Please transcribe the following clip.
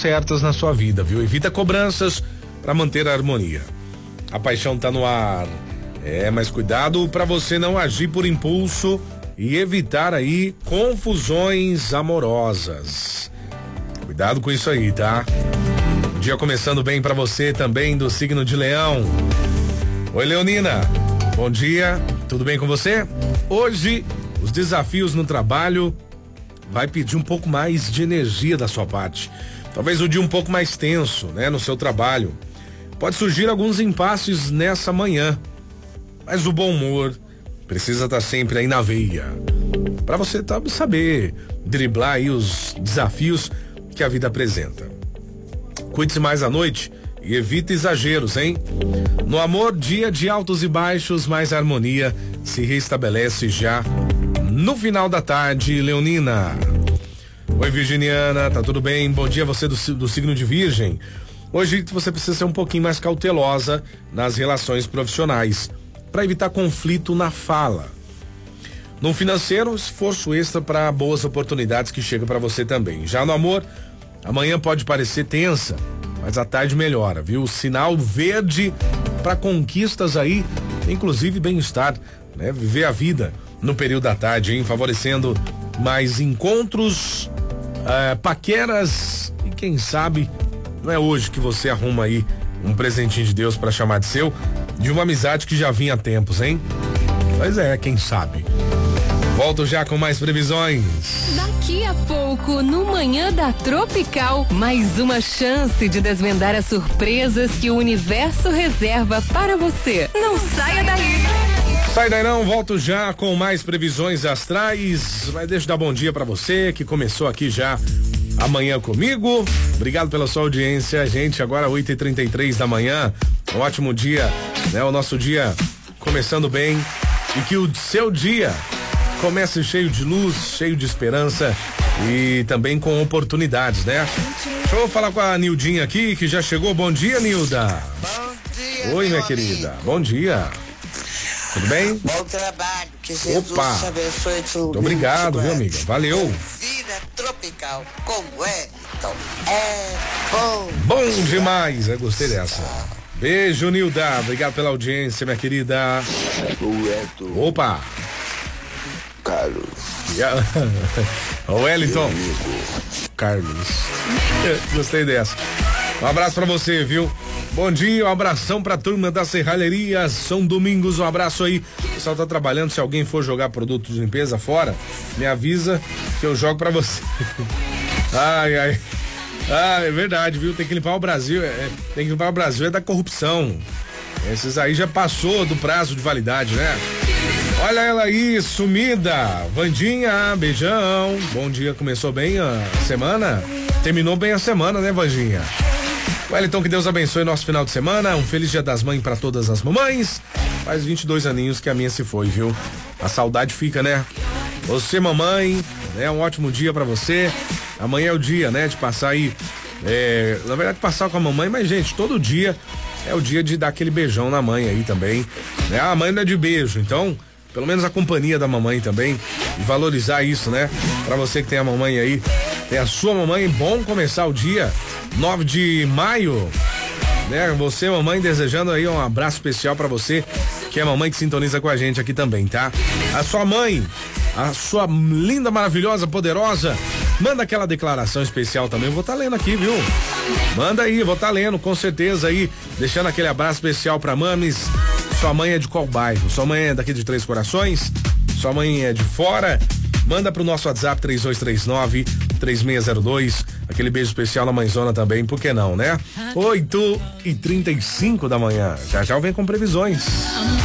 certas na sua vida, viu? Evita cobranças para manter a harmonia. A paixão tá no ar. Mas cuidado para você não agir por impulso e evitar aí confusões amorosas. Cuidado com isso aí, tá? O dia começando bem para você também do signo de Leão. Oi, Leonina. Bom dia. Tudo bem com você? Hoje, os desafios no trabalho vai pedir um pouco mais de energia da sua parte. Talvez o dia um pouco mais tenso, né, no seu trabalho. Pode surgir alguns impasses nessa manhã, mas o bom humor precisa estar sempre aí na veia, para você saber driblar aí os desafios que a vida apresenta. Cuide-se mais à noite e evite exageros, hein? No amor, dia de altos e baixos, mas a harmonia se restabelece já no final da tarde, Leonina. Oi, Virginiana, tá tudo bem? Bom dia, você do signo de Virgem. Hoje você precisa ser um pouquinho mais cautelosa nas relações profissionais, para evitar conflito na fala. No financeiro, esforço extra para boas oportunidades que chegam para você também. Já no amor, amanhã pode parecer tensa, mas a tarde melhora, viu? Sinal verde para conquistas aí, inclusive bem-estar, né? Viver a vida no período da tarde, hein? Favorecendo mais encontros, paqueras e quem sabe não é hoje que você arruma aí um presentinho de Deus para chamar de seu, de uma amizade que já vinha há tempos, hein? Pois é, quem sabe. Volto já com mais previsões. Daqui a pouco, no Manhã da Tropical, mais uma chance de desvendar as surpresas que o universo reserva para você. Não saia daí. Sai daí não, volto já com mais previsões astrais, mas deixa eu dar bom dia pra você que começou aqui já amanhã comigo. Obrigado pela sua audiência, gente. Agora 8h33 da manhã, um ótimo dia, né? O nosso dia começando bem e que o seu dia comece cheio de luz, cheio de esperança e também com oportunidades, né? Deixa eu falar com a Nildinha aqui, que já chegou. Bom dia, Nilda. Bom dia. Oi, minha querida. Bom dia. Tudo bem? Bom trabalho, que Jesus te abençoe. Muito obrigado, viu, amiga? Valeu. Vida tropical, como é? Então, é bom. Bom demais, eu gostei dessa. Beijo, Nilda. Obrigado pela audiência, minha querida. Opa. Carlos. O Wellington. Carlos. Gostei dessa. Um abraço pra você, viu? Bom dia, um abração pra turma da Serralheria São Domingos, um abraço aí. O pessoal tá trabalhando, se alguém for jogar produto de limpeza fora, me avisa que eu jogo pra você. Ai. Ah, é verdade, viu? Tem que limpar o Brasil, tem que limpar o Brasil, é da corrupção. Esses aí já passou do prazo de validade, né? Olha ela aí, sumida. Vandinha, beijão. Bom dia, começou bem a semana? Terminou bem a semana, né, Vandinha? Wellington, que Deus abençoe nosso final de semana. Um feliz Dia das Mães para todas as mamães. Faz 22 aninhos que a minha se foi, viu? A saudade fica, né? Você, mamãe, né? Um ótimo dia para você. Amanhã é o dia, né? De passar aí, na verdade passar com a mamãe, mas gente, todo dia é o dia de dar aquele beijão na mãe aí também, né? A mãe não é de beijo, então pelo menos a companhia da mamãe também, e valorizar isso, né? Pra você que tem a mamãe aí, tem a sua mamãe, bom começar o dia 9 de maio, né? Você, mamãe, desejando aí um abraço especial pra você, que é a mamãe que sintoniza com a gente aqui também, tá? A sua mãe, a sua linda, maravilhosa, poderosa, manda aquela declaração especial também, eu vou estar lendo aqui, viu? Manda aí, vou estar lendo, com certeza aí, deixando aquele abraço especial pra mames. Sua mãe é de qual bairro? Sua mãe é daqui de Três Corações? Sua mãe é de fora? Manda pro nosso WhatsApp 3239-3602, aquele beijo especial na mãezona também, por que não, né? 8h35 da manhã, já eu venho com previsões.